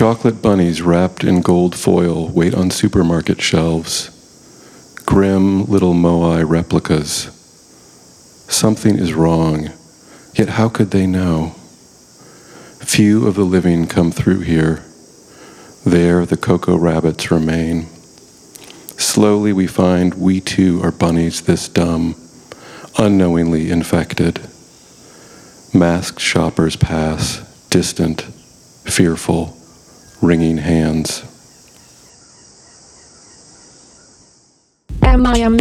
Chocolate bunnies wrapped in gold foil wait on supermarket shelves. Grim little Moai replicas. Something is wrong, yet how could they know? Few of the living come through here. There the cocoa rabbits remain. Slowly we find we too are bunnies this dumb, unknowingly infected. Masked shoppers pass, distant, fearful, wringing hands. Am I a